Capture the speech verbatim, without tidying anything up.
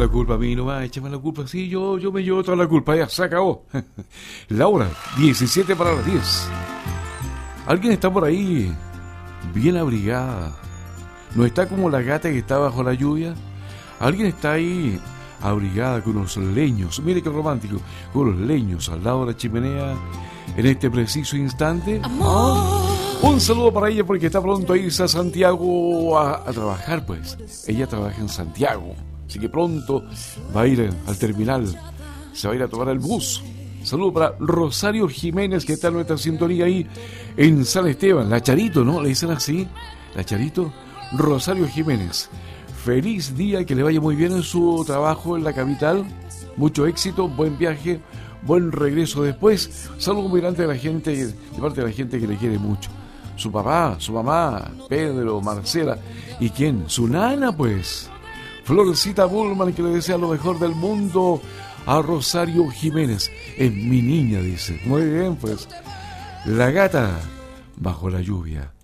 la culpa a mí nomás, échame la culpa. Sí, yo, yo me llevo toda la culpa, ya se acabó. La hora, diecisiete para las diez. Alguien está por ahí, bien abrigada. No está como la gata que está bajo la lluvia. Alguien está ahí, abrigada con los leños. Mire qué romántico, con los leños al lado de la chimenea en este preciso instante. Amor. Un saludo para ella porque está pronto a irse a Santiago a, a trabajar, pues. Ella trabaja en Santiago, así que pronto va a ir al terminal. Se va a ir a tomar el bus. Saludo para Rosario Jiménez, que está en nuestra sintonía ahí en San Esteban. La Charito, ¿no? Le dicen así. La Charito. Rosario Jiménez. Feliz día, que le vaya muy bien en su trabajo en la capital. Mucho éxito, buen viaje, buen regreso después. Saludo muy grande de la gente, de parte de la gente que le quiere mucho. Su papá, su mamá, Pedro, Marcela. ¿Y quién? Su nana, pues. Florcita Bullman, que le desea lo mejor del mundo a Rosario Jiménez. Es mi niña, dice. Muy bien, pues. La gata bajo la lluvia.